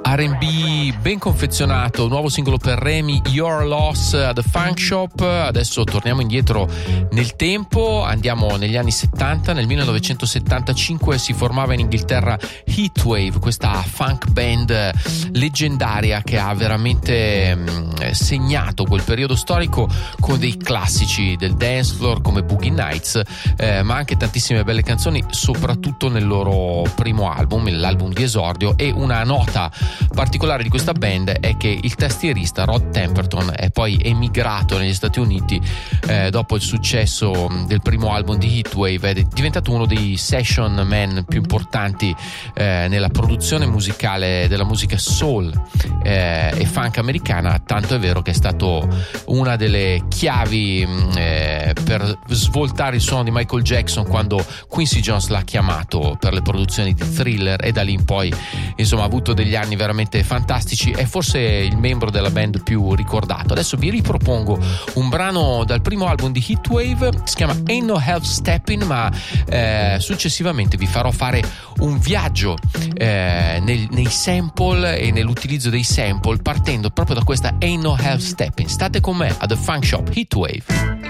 R&B ben confezionato, nuovo singolo per Remy, Your Loss at the Funk Shop. Adesso torniamo indietro nel tempo, andiamo negli anni 70. Nel 1975 si formava in Inghilterra Heatwave, questa funk band leggendaria che ha veramente segnato quel periodo storico con dei classici del dance floor come Boogie Nights, ma anche tantissime belle canzoni, soprattutto nel loro primo album, l'album di esordio. E una nota particolare di questa band è che il tastierista Rod Temperton è poi emigrato negli Stati Uniti dopo il successo del primo album di Heatwave, è diventato uno dei session man più importanti nella produzione musicale della musica soul e funk americana, tanto è vero che è stato una delle chiavi per svoltare il suono di Michael Jackson quando Quincy Jones l'ha chiamato per le produzioni di Thriller, e da lì in poi insomma ha avuto degli anni veramente fantastici. È forse il membro della band più ricordato. Adesso vi ripropongo un brano dal primo album di Heatwave, si chiama Ain't No Help Stepping, ma successivamente vi farò fare un viaggio nei sample e nell'utilizzo dei sample, partendo proprio da questa Ain't No Help Stepping. State con me a The Funk Shop, Heatwave.